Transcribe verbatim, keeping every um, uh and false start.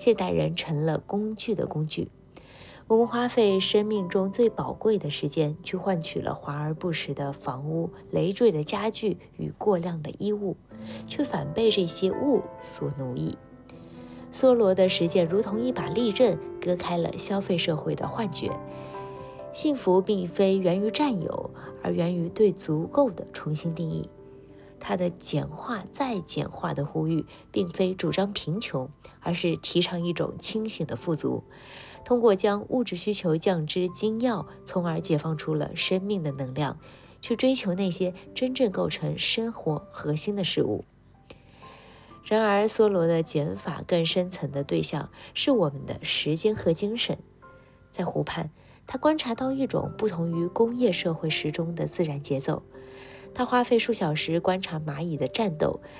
现代人成了工具的工具。我们花费生命中最宝贵的时间，去换取了华而不实的房屋、累赘的家具与过量的衣物，却反被这些物所奴役。梭罗的实践如同一把利刃，割开了消费社会的幻觉。幸福并非源于占有，而源于对足够的重新定义。他的简化再简化的呼吁，并非主张贫穷，而是提倡一种清醒的富足，通过将物质需求降至精要，从而解放出了生命的能量，去追求那些真正构成生活核心的事物。然而，梭罗的减法更深层的对象是我们的时间和精神。在湖畔，他观察到一种不同于工业社会时钟的自然节奏。他花费数小时观察蚂蚁的战斗，